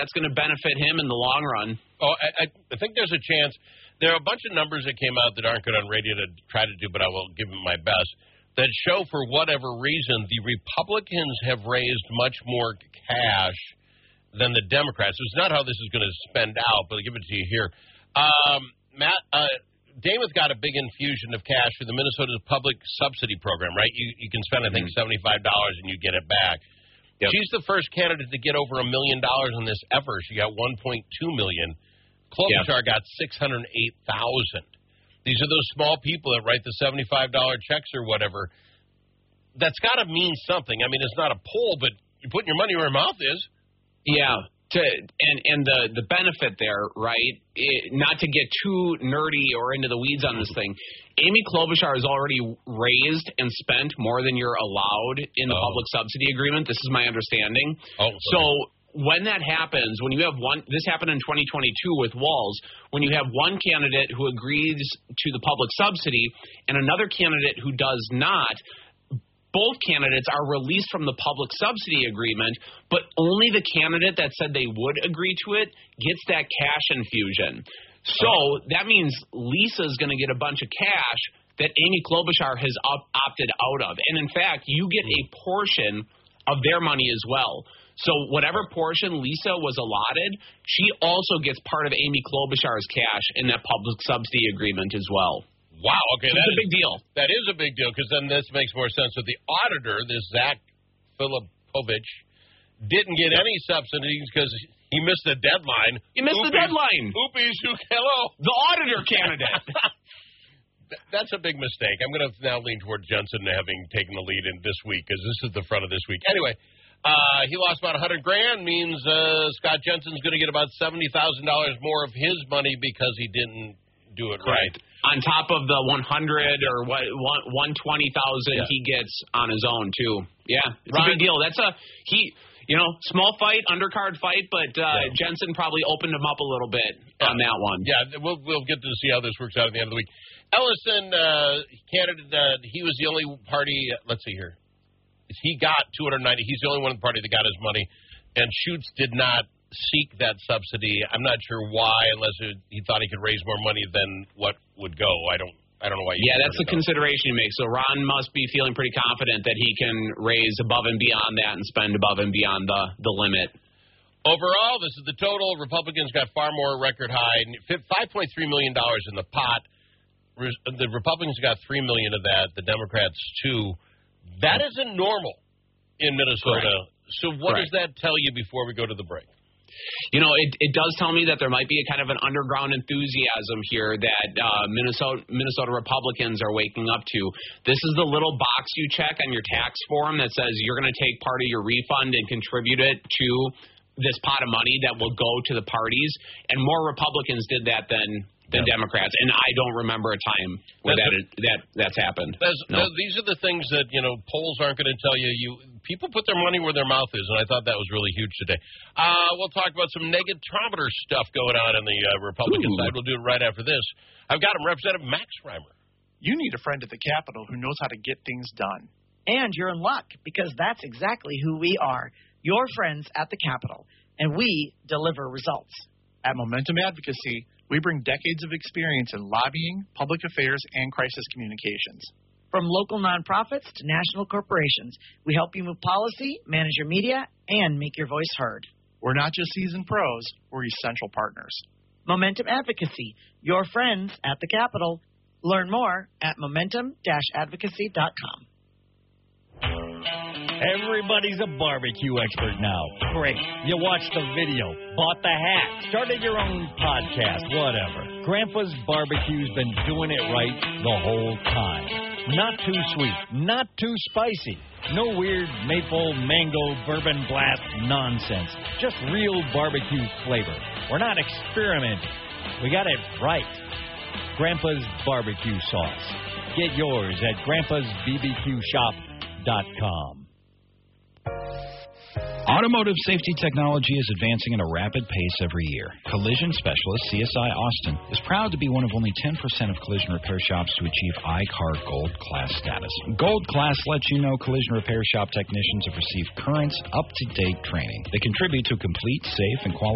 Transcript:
that's going to benefit him in the long run. Oh, I think there's a chance. There are a bunch of numbers that came out that aren't good on radio to try to do, but I will give them my best, that show for whatever reason the Republicans have raised much more cash than the Democrats. It's not how this is going to spend out, but I'll give it to you here. Matt, Damath got a big infusion of cash for the Minnesota's public subsidy program, right? You can spend, I think, $75 and you get it back. Yep. She's the first candidate to get over $1 million in this ever. She got $1.2 million. Klobuchar got $608,000. These are those small people that write the $75 checks or whatever. That's got to mean something. I mean, it's not a poll, but you're putting your money where your mouth is. Yeah. And the benefit there, right, not to get too nerdy or into the weeds on this thing, Amy Klobuchar has already raised and spent more than you're allowed in the public subsidy agreement. This is my understanding. So when that happens, when you have this happened in 2022 with Walz, when you have one candidate who agrees to the public subsidy and another candidate who does not, both candidates are released from the public subsidy agreement, but only the candidate that said they would agree to it gets that cash infusion. So that means Lisa's going to get a bunch of cash that Amy Klobuchar has opted out of. And, in fact, you get a portion of their money as well. So whatever portion Lisa was allotted, she also gets part of Amy Klobuchar's cash in that public subsidy agreement as well. Wow, okay. That's a big deal. That is a big deal, because then this makes more sense. So the auditor, this Zach Filipovich, didn't get any subsidies because he missed the deadline. He missed the deadline. Oopies, hello. The auditor candidate. That's a big mistake. I'm going to now lean toward Jensen having taken the lead in this week, because this is the front of this week. Anyway, he lost about $100,000, means Scott Jensen's going to get about $70,000 more of his money because he didn't do it right. On top of the 100 or 120,000 he gets on his own too. Yeah, it's a big deal. That's small fight, undercard fight, but Jensen probably opened him up a little bit on that one. Yeah, we'll get to see how this works out at the end of the week. Ellison, candidate, he was the only party. Let's see here. He got $290. He's the only one in the party that got his money, and Schutz did not seek that subsidy. I'm not sure why, unless he thought he could raise more money than what would go. I don't know why. That's the consideration you make. So Ron must be feeling pretty confident that he can raise above and beyond that and spend above and beyond the limit. Overall, this is the total. Republicans got far more record high, $5.3 million in the pot. The Republicans got $3 million of that. The Democrats $2. That isn't normal in Minnesota. Correct. So what does that tell you before we go to the break? It does tell me that there might be a kind of an underground enthusiasm here that Minnesota Republicans are waking up to. This is the little box you check on your tax form that says you're going to take part of your refund and contribute it to this pot of money that will go to the parties. And more Republicans did that than Democrats. And I don't remember a time where that's happened. These are the things that, polls aren't going to tell you. People put their money where their mouth is, and I thought that was really huge today. We'll talk about some negatometer stuff going on in the Republican side. We'll do it right after this. I've got him, Representative Max Reimer. You need a friend at the Capitol who knows how to get things done. And you're in luck, because that's exactly who we are, your friends at the Capitol, and we deliver results. At Momentum Advocacy, we bring decades of experience in lobbying, public affairs, and crisis communications. From local nonprofits to national corporations, we help you move policy, manage your media, and make your voice heard. We're not just seasoned pros, we're essential partners. Momentum Advocacy, your friends at the Capitol. Learn more at momentum-advocacy.com. Everybody's a barbecue expert now. Great. You watched the video, bought the hat, started your own podcast, whatever. Grandpa's Barbecue's been doing it right the whole time. Not too sweet, not too spicy. No weird maple, mango, bourbon blast nonsense. Just real barbecue flavor. We're not experimenting. We got it right. Grandpa's Barbecue Sauce. Get yours at grandpa'sbbqshop.com. Automotive safety technology is advancing at a rapid pace every year. Collision specialist CSI Austin is proud to be one of only 10% of collision repair shops to achieve I-CAR Gold Class status. Gold Class lets you know collision repair shop technicians have received current, up-to-date training. They contribute to complete, safe, and quality